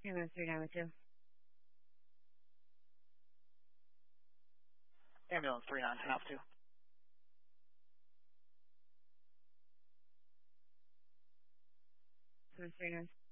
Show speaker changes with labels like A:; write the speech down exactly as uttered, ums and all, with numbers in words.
A: Ambulance three nine one two.
B: Ambulance three nine ten Alpha two.
A: Ambulance three nine.